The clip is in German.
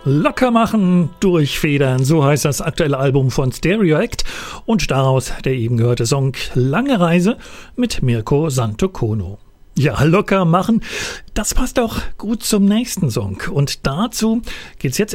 Locker machen, durchfedern, so heißt das aktuelle Album von Stereoact und daraus der eben gehörte Song Lange Reise mit Mirko Santokono. Ja, locker machen, das passt auch gut zum nächsten Song und dazu geht's jetzt